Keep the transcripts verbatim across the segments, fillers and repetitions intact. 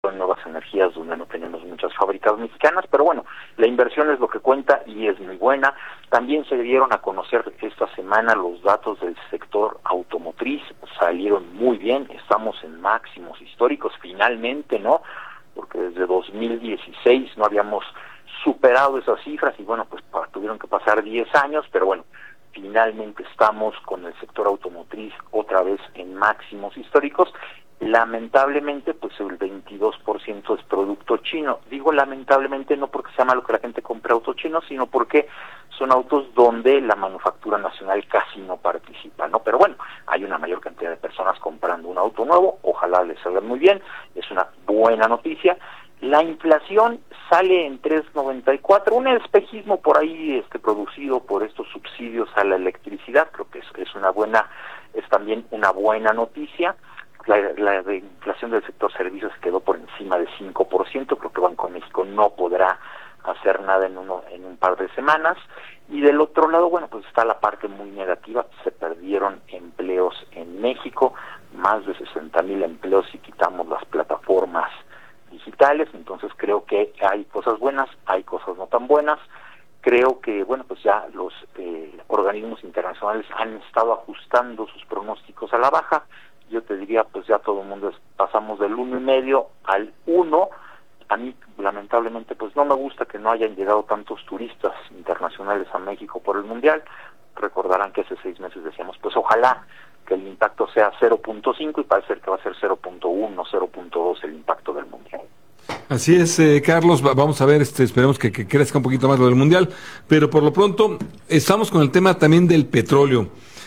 en nuevas energías donde no tenemos muchas fábricas mexicanas, pero bueno, la inversión es lo que cuenta y es muy buena. También se dieron a conocer esta semana los datos del sector automotriz, salieron muy bien, estamos en máximos históricos finalmente, ¿no? Porque desde dos mil dieciséis no habíamos superado esas cifras y bueno, pues tuvieron que pasar diez años, pero bueno, finalmente estamos con el sector automotriz otra vez en máximos históricos. Lamentablemente, pues el veintidós por ciento es producto chino. Digo lamentablemente no porque sea malo que la gente compre autos chinos, sino porque son autos donde la manufactura nacional casi no participa, ¿no? Pero bueno, hay una mayor cantidad de personas comprando un auto nuevo, ojalá les salga muy bien, es una buena noticia. La inflación sale en tres noventa y cuatro, un espejismo por ahí este producido por estos subsidios a la electricidad, creo que es, es una buena, es también una buena noticia. La, la de inflación del sector servicios quedó por encima de cinco por ciento, creo que Banco de México no podrá hacer nada en uno en un par de semanas. Y del otro lado, bueno, pues está la parte muy negativa, se perdieron empleos en México, más de sesenta mil empleos si quitamos las plataformas digitales, entonces creo que hay cosas buenas, hay cosas no tan buenas. Creo que, bueno, pues ya los eh, organismos internacionales han estado ajustando sus pronósticos a la baja. Yo te diría, pues ya todo el mundo es, pasamos del uno y medio al uno. A mí, lamentablemente, pues no me gusta que no hayan llegado tantos turistas internacionales a México por el Mundial. Recordarán que hace seis meses decíamos, pues ojalá que el impacto sea cero punto cinco y parece que va a ser cero punto uno, cero punto dos el impacto del Mundial. Así es, eh, Carlos, va, vamos a ver, este, esperemos que, que crezca un poquito más lo del Mundial, pero por lo pronto estamos con el tema también del petróleo.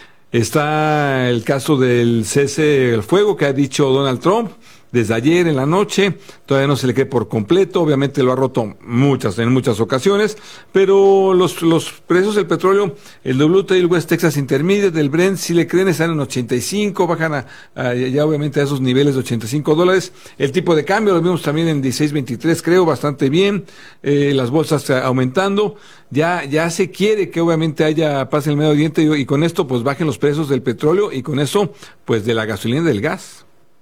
Está el caso del cese del fuego que ha dicho Donald Trump desde ayer en la noche, todavía no se le cree por completo, obviamente lo ha roto muchas, en muchas ocasiones, pero los, los precios del petróleo, el W T I, el West Texas Intermediate, del Brent, si le creen, están en ochenta y cinco, bajan a, a, ya obviamente a esos niveles de ochenta y cinco dólares, el tipo de cambio lo vimos también en dieciséis veintitrés, creo, bastante bien, eh, las bolsas aumentando, ya, ya se quiere que obviamente haya paz en el Medio Oriente y, y con esto pues bajen los precios del petróleo y con eso pues de la gasolina y del gas.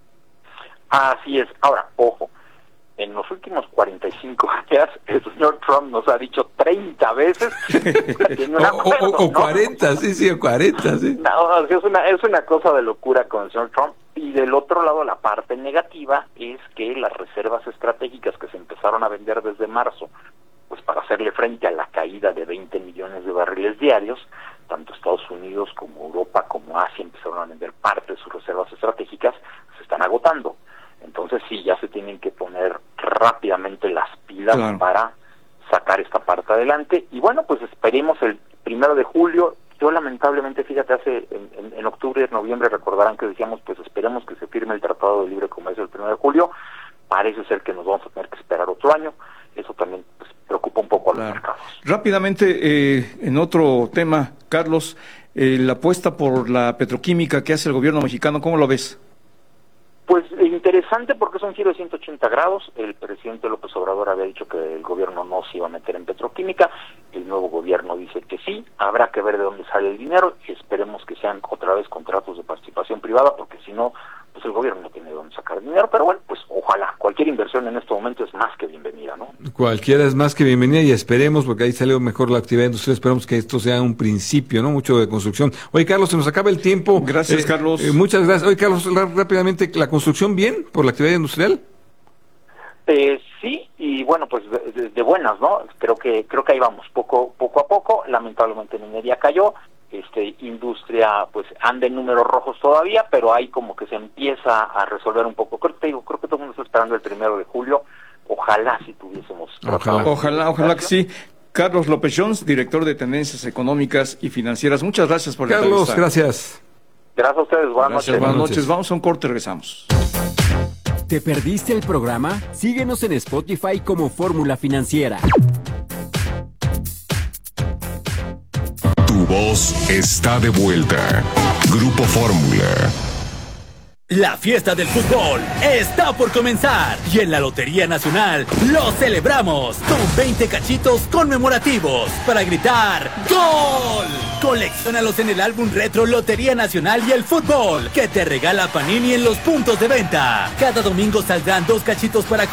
Así es. Ahora, ojo, en los últimos cuarenta y cinco años el señor Trump nos ha dicho treinta veces que tiene un acuerdo, o, o, o ¿no? cuarenta, sí, sí, o cuarenta, sí. No, es una, es una cosa de locura con el señor Trump. Y del otro lado, la parte negativa es que las reservas estratégicas que se empezaron a vender desde marzo, pues para hacerle frente a la caída de veinte millones de barriles diarios, tanto Estados Unidos como Europa como Asia empezaron a vender parte de sus reservas estratégicas, se están agotando. Entonces sí, ya se tienen que poner rápidamente las pilas, claro, para sacar esta parte adelante. Y bueno, pues esperemos el primero de julio. Yo lamentablemente, fíjate, hace en, en, en octubre, noviembre, recordarán que decíamos, pues esperemos que se firme el Tratado de Libre Comercio el primero de julio. Parece ser que nos vamos a tener que esperar otro año. Eso también pues, preocupa un poco a los claro. mercados. Rápidamente, eh, en otro tema, Carlos, eh, la apuesta por la petroquímica que hace el gobierno mexicano, ¿cómo lo ves? Pues interesante porque es un giro de ciento ochenta grados. El presidente López Obrador había dicho que el gobierno no se iba a meter en petroquímica, el nuevo gobierno dice que sí, habrá que ver de dónde sale el dinero, y esperemos que sean otra vez contratos de participación privada, porque si no, pues el gobierno no tiene de dónde sacar dinero, pero bueno, pues ojalá, cualquier inversión en este momento es más que bienvenida, ¿no? Cualquiera es más que bienvenida y esperemos, porque ahí salió mejor la actividad industrial, esperemos que esto sea un principio, ¿no? Mucho de construcción. Oye, Carlos, se nos acaba el tiempo. Gracias, eh, Carlos. Eh, muchas gracias. Oye, Carlos, rápidamente, ¿la construcción bien por la actividad industrial? Eh, sí, y bueno, pues de, de, de buenas, ¿no? Creo que creo que ahí vamos, poco poco a poco. Lamentablemente minería cayó, este industria pues anda en números rojos todavía, pero ahí como que se empieza a resolver un poco. Creo que te digo, creo que todo el mundo está esperando el primero de julio. Ojalá si tuviésemos. Ojalá, ojalá, ojalá que sí. Carlos López Jones, director de Tendencias Económicas y Financieras. Muchas gracias por la Carlos, entrevista. gracias. Gracias a ustedes. Buenas gracias, noches. Buenas noches. Vamos a un corte, regresamos. ¿Te perdiste el programa? Síguenos en Spotify como Fórmula Financiera. Tu voz está de vuelta. Grupo Fórmula. La fiesta del fútbol está por comenzar y en la Lotería Nacional lo celebramos con veinte cachitos conmemorativos para gritar ¡Gol! Colecciónalos en el álbum retro Lotería Nacional y el Fútbol que te regala Panini en los puntos de venta. Cada domingo saldrán dos cachitos para